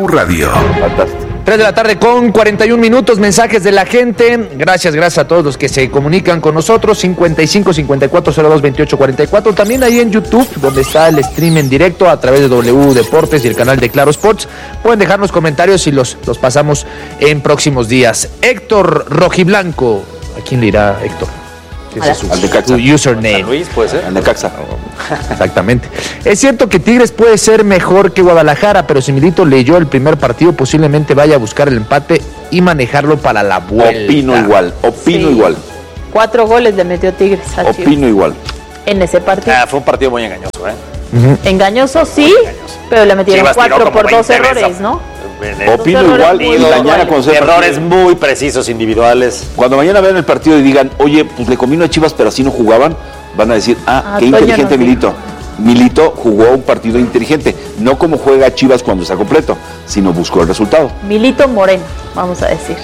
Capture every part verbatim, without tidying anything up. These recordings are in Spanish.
W Radio. tres de la tarde con cuarenta y un minutos, mensajes de la gente. Gracias, gracias a todos los que se comunican con nosotros. cincuenta y cinco, cincuenta y cuatro, cero dos, veintiocho, cuarenta y cuatro. También ahí en YouTube, donde está el stream en directo a través de W Deportes y el canal de Claro Sports. Pueden dejarnos comentarios y los, los pasamos en próximos días. Héctor Rojiblanco. ¿A quién le irá Héctor? Ese es su, al Necaxa. Su username. San Luis, puede ser. Al Necaxa. Exactamente. Es cierto que Tigres puede ser mejor que Guadalajara, pero si Milito leyó el primer partido, posiblemente vaya a buscar el empate y manejarlo para la vuelta. Opino igual, opino sí. igual. Cuatro goles le metió Tigres a Chivas. Opino igual. En ese partido. Ah, fue un partido muy engañoso, ¿eh? Uh-huh. Engañoso sí, engañoso. Pero le metieron Chivas cuatro por dos errores, ¿no? Opino igual y mañana con errores muy precisos individuales. Cuando mañana vean el partido y digan, oye, pues le convino a Chivas, pero así no jugaban, van a decir, ah, ah qué inteligente no, Milito. Sí. Milito jugó un partido inteligente, no como juega Chivas cuando está completo, sino buscó el resultado. Milito Moreno, vamos a decir.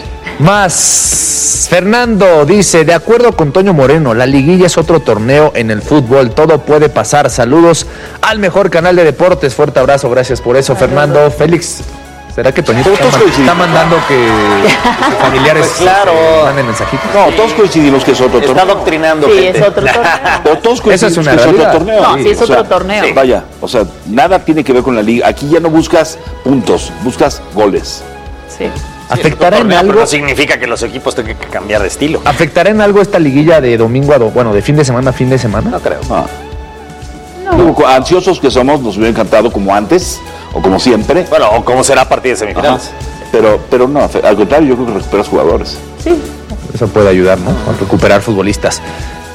Más, Fernando dice, de acuerdo con Toño Moreno, la liguilla es otro torneo en el fútbol, todo puede pasar. Saludos al mejor canal de deportes, fuerte abrazo, gracias por eso, Fernando. Félix, ¿será que Toñito está, está mandando que, que familiares pues claro. manden mensajitos? No, todos coincidimos que es otro está torneo. Está adoctrinando sí, gente. es otro torneo. O todos coincidimos es una que realidad. es otro torneo. No, sí, es o otro sea, torneo. Sí. Vaya, o sea, nada tiene que ver con la liga. Aquí ya no buscas puntos, buscas goles. Sí. ¿Afectará sí, en algo? No significa que los equipos tengan que cambiar de estilo. ¿Afectará en algo esta liguilla de domingo a do, bueno, de fin de semana a fin de semana? No creo. No. No. Ansiosos que somos, nos hubiera encantado como antes o como siempre. Bueno, o como será a partir de semifinales. Ajá. Pero, pero no, al contrario, yo creo que recuperas jugadores. Sí. Eso puede ayudar, ¿no? A recuperar futbolistas.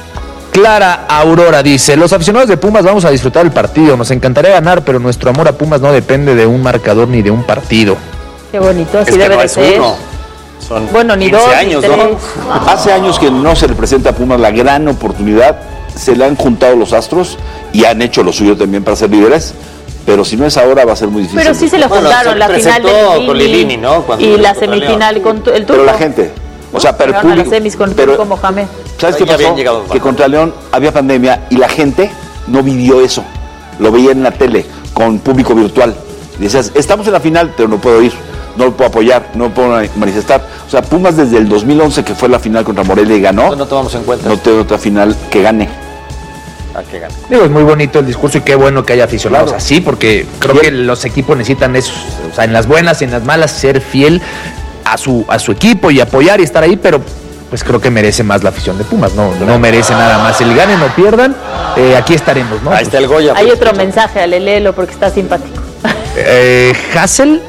Clara Aurora dice, los aficionados de Pumas vamos a disfrutar el partido, nos encantaría ganar, pero nuestro amor a Pumas no depende de un marcador ni de un partido. Qué bonito, así es que debe no de es ser. Uno. Son bueno, ni dos, años, ni tres. ¿no? Hace años que no se le presenta a Pumas la gran oportunidad, se le han juntado los astros y han hecho lo suyo también para ser líderes, pero si no es ahora va a ser muy difícil. Pero sí se le juntaron bueno, la final de Lilini, con Lilini, ¿no? Cuando y la semifinal con el Turco. Pero la gente, o sea, pero el público, las semis con pero, Turco Mohamed. ¿Sabes qué pasó? Que contra León había pandemia y la gente no vivió eso, lo veía en la tele con público virtual. Y decías, estamos en la final, pero no puedo ir, no lo puedo apoyar, no lo puedo manifestar. O sea, Pumas desde el dos mil once que fue la final contra Morelia y ganó, no tomamos en cuenta. No tiene otra final que gane. Ah, que gane. Digo, es muy bonito el discurso y qué bueno que haya aficionados claro. así, porque creo Bien. que los equipos necesitan eso, o sea, en las buenas y en las malas, ser fiel a su, a su equipo y apoyar y estar ahí, pero pues creo que merece más la afición de Pumas, no, no merece nada más. El ganen o pierdan, eh, aquí estaremos, ¿no? Ahí está el Goya. Hay pues, otro escucha. mensaje, alelelo, porque está simpático. Eh, Hassel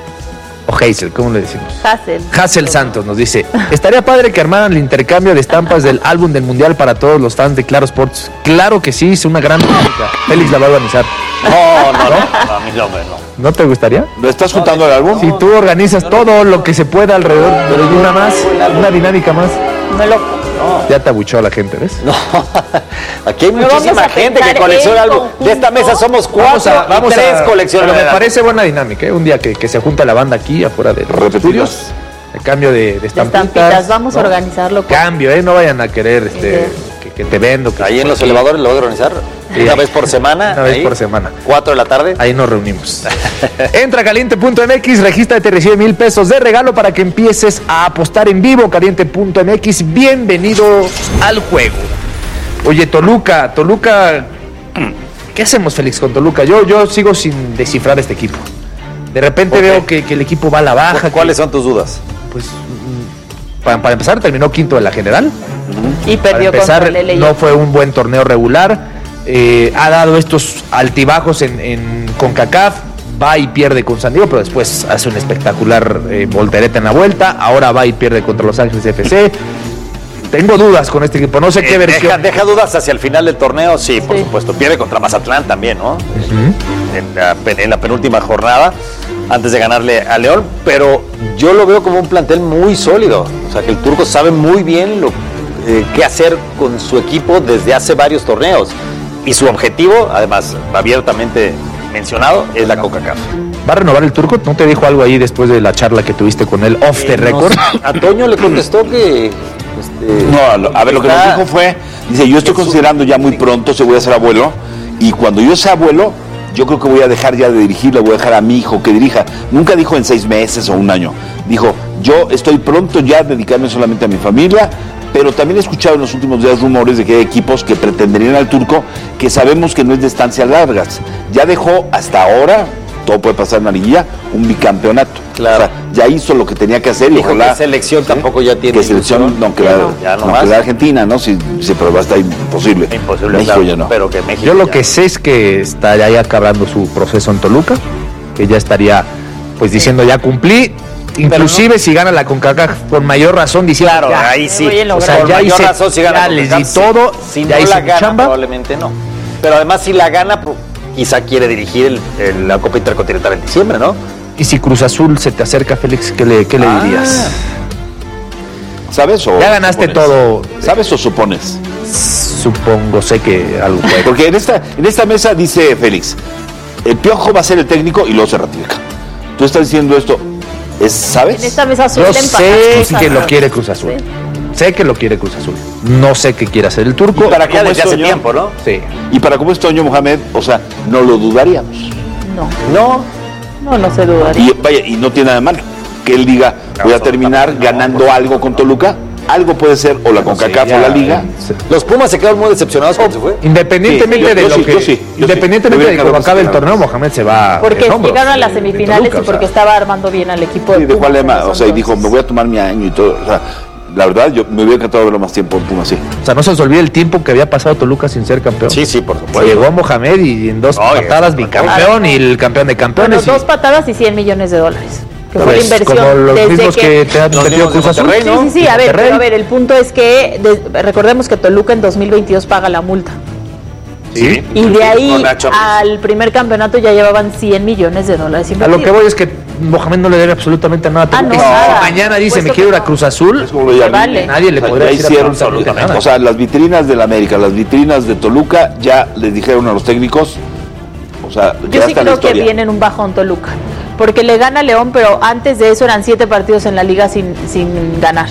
o Hazel, ¿cómo le decimos? Hassel. Hassel Santos nos dice, estaría padre que armaran el intercambio de estampas del álbum del Mundial para todos los fans de Claro Sports. Claro que sí, es una gran dinámica. Félix la va a organizar. No, no, no, no, a mí no, no. ¿No te gustaría? ¿Lo estás juntando el álbum? Si tú organizas todo lo que se pueda alrededor, pero y una más, una dinámica más. Me lo... No. Ya te abuchó la gente, ¿ves? No, aquí hay muchísima gente que colecciona algo. De esta mesa somos cuatro, vamos a, vamos y tres a, coleccionadores. Pero me parece buena dinámica, ¿eh? Un día que, que se junta la banda aquí afuera de los estudios. El cambio de, de estampitas. De estampitas, vamos ¿no? a organizarlo. Con... Cambio, ¿eh? No vayan a querer este, que, que te vendo. Que ahí en los aquí. elevadores lo voy a organizar. Sí. Una vez por semana. Una vez ahí, por semana. Cuatro de la tarde. Ahí nos reunimos. Entra a caliente punto m x, regístrate, recibe mil pesos de regalo para que empieces a apostar en vivo. caliente punto m x, bienvenidos al juego. Oye, Toluca, Toluca, ¿qué hacemos, Félix, con Toluca? Yo, yo sigo sin descifrar este equipo. De repente okay. veo que, que el equipo va a la baja. ¿Cuáles que, son tus dudas? Pues, para, para empezar, terminó quinto de la general. Uh-huh. Y perdió para empezar, contra el L A. No fue un buen torneo regular. Eh, ha dado estos altibajos en, en CONCACAF, va y pierde con San Diego, pero después hace un espectacular eh, voltereta en la vuelta, ahora va y pierde contra Los Ángeles F C. Tengo dudas con este equipo, no sé eh, qué versión. Deja, deja dudas hacia el final del torneo, sí, por sí. supuesto. Pierde contra Mazatlán también, ¿no? Uh-huh. En, la, en la penúltima jornada, antes de ganarle a León, pero yo lo veo como un plantel muy sólido. O sea, que el Turco sabe muy bien lo, eh, qué hacer con su equipo desde hace varios torneos. Y su objetivo, además, abiertamente mencionado, es la CONCACAF. ¿Va a renovar el Turco? ¿No te dijo algo ahí después de la charla que tuviste con él off the eh, record? No, a Toño le contestó que... Este, no, a ver, lo que nos dijo fue, dice, yo estoy considerando ya muy pronto si voy a ser abuelo, y cuando yo sea abuelo, yo creo que voy a dejar ya de dirigir, le voy a dejar a mi hijo que dirija. Nunca dijo en seis meses o un año. Dijo, yo estoy pronto ya a dedicarme solamente a mi familia, pero también he escuchado en los últimos días rumores de que hay equipos que pretenderían al turco, que sabemos que no es de estancias largas. Ya dejó hasta ahora, todo puede pasar en la liguilla, un bicampeonato. Claro. O sea, ya hizo lo que tenía que hacer y Dijo ojalá... que selección ¿sí? tampoco ya tiene... Que selección, no, que la, ya no no, que la Argentina, ¿no? Sí, sí, pero va a estar imposible. Imposible, México claro, ya no. Pero que México Yo lo ya. que sé es que está ya acabando su proceso en Toluca, que ya estaría pues diciendo ya cumplí. Inclusive no, si gana la CONCACAF con mayor razón diciendo claro, ya, ahí sí, o sea, con ya mayor hice, razón si gana ya les di todo, si ya no hice la gana chamba. Probablemente no, pero además si la gana quizá quiere dirigir el, el, la Copa Intercontinental en diciembre, ¿no? Y si Cruz Azul se te acerca, Félix, ¿qué le, qué le ah. dirías? ¿Sabes o ya ganaste supones? todo? ¿Sabes o supones? Supongo, sé que algo puede. Porque en esta, en esta mesa dice Félix, el Piojo va a ser el técnico y luego se ratifica. Tú estás diciendo esto, ¿es, ¿sabes? En esta mesa Yo sé que lo quiere Cruz Azul. ¿Sí? Sé que lo quiere Cruz Azul. No sé qué quiere hacer el turco. Y para cómo desde hace tiempo, ¿no? Sí. Y para cómo es Toño Mohamed, o sea, no lo dudaríamos. No. No. No, no se dudaría. Y vaya, y no tiene nada de mal que él diga, no, voy a terminar ganando no, algo con Toluca. Algo puede ser, o la CONCACAF sí, o la Liga. Sí. Los Pumas se quedaron muy decepcionados cuando se fue. Independientemente sí, yo, de yo lo sí, que. Sí, independientemente sí. de cómo acabe el torneo, Mohamed se va. Porque llegaron a las semifinales Toluca, y porque o sea, estaba armando bien al equipo. Sí, de dejó Alema, o sea, y dijo, me voy a tomar mi año y todo. O sea, la verdad, yo me hubiera encantado verlo más tiempo en Pumas, sí. O sea, no se os olvide el tiempo que había pasado Toluca sin ser campeón. Sí, sí, por supuesto. Llegó Mohamed y en dos Oye, patadas bicampeón y el campeón de campeones. Bueno, dos patadas y cien millones de dólares. Que fue pues, la inversión como los desde mismos que, que te han metido Cruz Azul, ¿no? Sí, sí, sí, a ver, pero a ver, el punto es que de, recordemos que Toluca en dos mil veintidós paga la multa. Sí. Y de ahí al primer campeonato ya llevaban cien millones de dólares invertidos. A lo que voy es que Mohamed no le debe absolutamente nada a Toluca. Ah, no, no. Mañana dice, me quiero ir a Cruz Azul, vale. nadie le o sea, podría decir hicieron absolutamente nada. O sea, las vitrinas del América, las vitrinas de Toluca, ya les dijeron a los técnicos, o sea, yo sí creo que viene en un bajón Toluca. Porque le gana León, pero antes de eso eran siete partidos en la liga sin, sin ganar.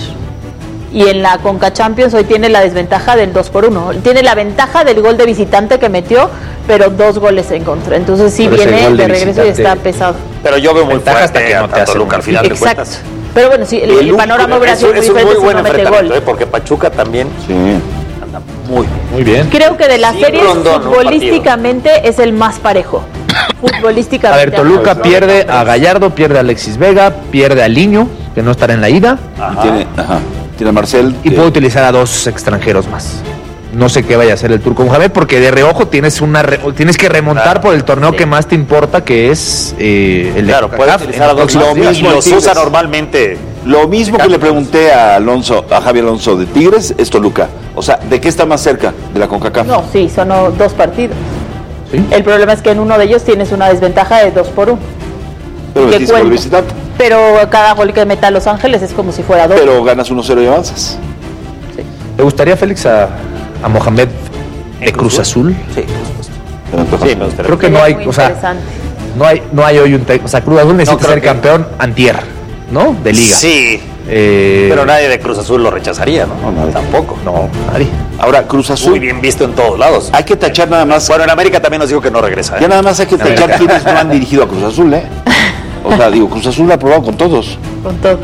Y en la Conca Champions hoy tiene la desventaja del dos por uno. Tiene la ventaja del gol de visitante que metió, pero dos goles en contra. Entonces sí pero viene de, de regreso y está pesado. Pero yo veo muy fuerte que no te hace Toluca al final Exacto. de cuentas. Pero bueno, sí, el, el, el panorama hubiera sido muy diferente si no mete gol. ¿eh? Porque Pachuca también sí. anda muy, muy bien. Creo que de las sí, series Rondón, futbolísticamente es el más parejo. Futbolísticamente. A ver, Toluca pierde a Gallardo, pierde a Alexis Vega, pierde a Liño, que no estará en la ida. Ajá. Y tiene, ajá, tiene a Marcel. Y que... puede utilizar a dos extranjeros más. No sé qué vaya a hacer el turco Mohamed, porque de reojo tienes una re... tienes que remontar claro. por el torneo sí. que más te importa, que es eh, el claro, de puede utilizar a dos lo mismo y los usa normalmente. Lo mismo que le pregunté a Alonso, a Javier Alonso de Tigres, es Toluca. O sea, ¿de qué está más cerca? De la CONCACAF. No, sí, son dos partidos. ¿Sí? El problema es que en uno de ellos tienes una desventaja de dos por uno. Pero metiste gol visitante. Pero cada gol que meta a Los Ángeles es como si fuera dos. Pero ganas uno cero y avanzas. Sí. ¿Te gustaría, Félix, a, a Mohamed de Cruz Azul? Sí, por supuesto. Sí, me gustaría. Creo que no hay, o sea, no hay, no hay hoy un, o sea, Cruz Azul necesita no, ser que... campeón antier, ¿no? De liga. Sí. Eh... Pero nadie de Cruz Azul lo rechazaría, ¿no? No, no tampoco. No, nadie. Ahora, Cruz Azul. Muy bien visto en todos lados. Hay que tachar nada más. Bueno, en América también nos digo que no regresa. ¿eh? Ya nada más hay que tachar quienes no han dirigido a Cruz Azul, ¿eh? O sea, digo, Cruz Azul lo ha probado con todos. Con todos.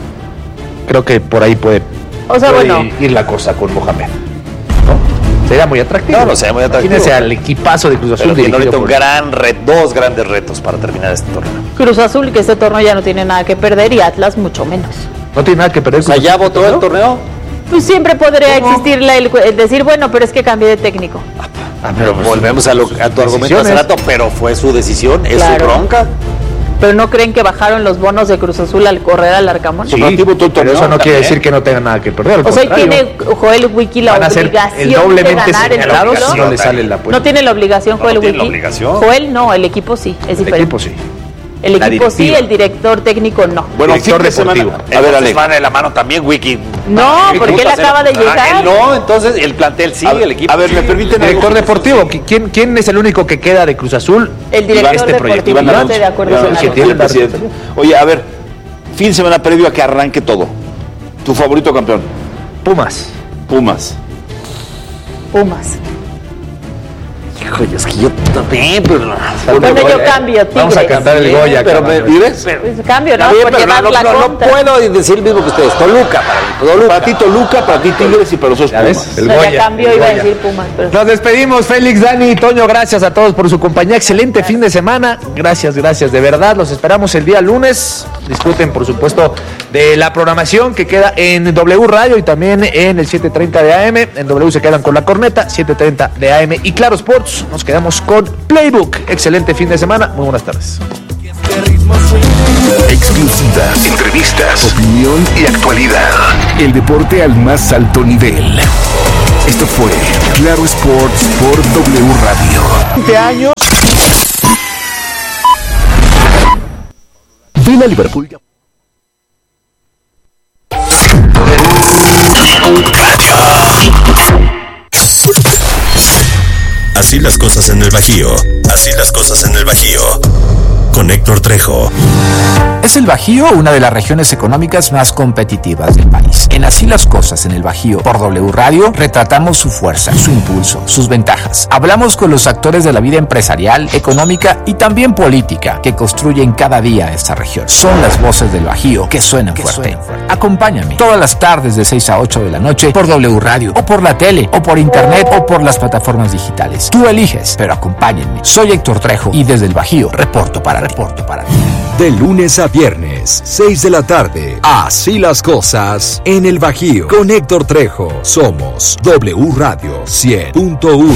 Creo que por ahí puede, o sea, puede bueno. ir la cosa con Mohamed. ¿No? Sería muy atractivo. No, no sería muy atractivo. Imagínese al equipazo de Cruz Azul. Pero tiene ahorita un gran reto, dos grandes retos para terminar este torneo. Cruz Azul, que este torneo ya no tiene nada que perder, y Atlas mucho menos. No tiene nada que perder. O sea, ¿ya votó el torneo? Pues siempre podría ¿Cómo? existir la, el, el decir, bueno, pero es que cambié de técnico. Ah, pero pues, volvemos a, lo, a tu argumento hace rato, pero fue su decisión, es claro. su bronca. ¿Pero no creen que bajaron los bonos de Cruz Azul al correr al Arcamón? Sí, pero eso no quiere decir que no tenga nada que perder. O sea, tiene Joel Wiki la obligación de ganar el título. No le sale la no tiene la obligación Joel no, no Wiki. La obligación. Joel no, el equipo sí, es diferente. El equipo sí. El equipo sí, el director técnico no. Bueno, director deportivo. A ver, Alex. Van de la mano también, Wiki. No, porque él acaba de llegar. Ah, él no, entonces el plantel sí, ver, el equipo. A ver, me permiten. Director deportivo. ¿Quién, ¿Quién es el único que queda de Cruz Azul? El director este deportivo. Proyecto. No estoy de acuerdo con que tiene el presidente. Oye, a ver, fin de semana previo a que arranque todo. ¿Tu favorito campeón? Pumas. Pumas. Pumas. Híjole, es que yo también, pero... Bueno, yo cambio, Tigres. Vamos a cantar el Goya. Pero me vives. Pues cambio, ¿no? Está bien, Por pero llevar no, la no, no contra. puedo decir el mismo que ustedes. Toluca, para mí. Toluca. Para ti Toluca, para ti Tigres y para nosotros ¿Ya ves? Pumas. El O sea, Goya. ya cambio, el iba a Goya. decir Pumas, pero... Nos despedimos, Félix, Dani y Toño. Gracias a todos por su compañía. Excelente fin de semana. Gracias, gracias, de verdad. Los esperamos el día lunes. Disfruten, por supuesto, de la programación que queda en W Radio y también en el siete treinta de A M. En W se quedan con La Corneta, siete treinta de A M y Claro Sports. Nos quedamos con Playbook. Excelente fin de semana. Muy buenas tardes. Exclusivas, entrevistas, opinión y actualidad. El deporte al más alto nivel. Esto fue Claro Sports por W Radio. veinte años. Ven a Liverpool. Así las cosas en el Bajío. Así las cosas en el Bajío. Con Héctor Trejo. Es el Bajío una de las regiones económicas más competitivas del país. En Así las cosas en el Bajío por W Radio retratamos su fuerza, su impulso, sus ventajas. Hablamos con los actores de la vida empresarial, económica y también política que construyen cada día esta región. Son las voces del Bajío que suenan que fuerte. Suenan fuerte. Acompáñame todas las tardes de seis a ocho de la noche por W Radio o por la tele o por internet o por las plataformas digitales. Tú eliges, pero acompáñenme. Soy Héctor Trejo y desde el Bajío reporto para reporto para ti. De lunes a viernes, seis de la tarde. Así las cosas en el Bajío. Con Héctor Trejo. Somos W Radio cien punto uno.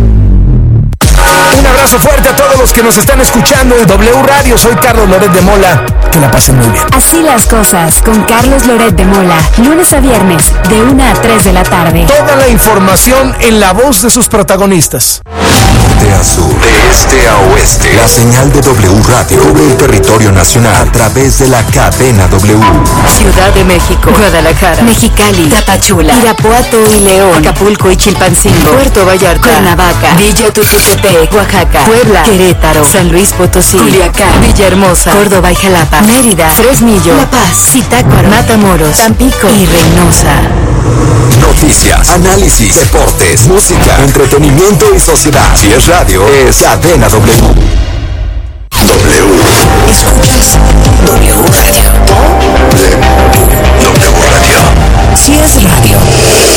Un abrazo fuerte a todos los que nos están escuchando en W Radio. Soy Carlos Loret de Mola. Que la pasen muy bien. Así las cosas con Carlos Loret de Mola. Lunes a viernes, de una a tres de la tarde. Toda la información en la voz de sus protagonistas. De a sur, de este a oeste, la señal de W Radio cubre el territorio nacional a través de la cadena W. Ciudad de México, Guadalajara, Mexicali, Tapachula, Irapuato y León, Acapulco y Chilpancingo, Puerto Vallarta, Cuernavaca, Villa Tuxtepec, Oaxaca, Puebla, Querétaro, San Luis Potosí, Culiacán, Villahermosa, Córdoba y Jalapa, Mérida, Fresnillo, La Paz, Zitácuaro, Matamoros, Tampico y Reynosa. Noticias, análisis, deportes, música, entretenimiento y sociedad. Si es radio, es cadena W. W. Escuchas W Radio. W Radio. Si es radio.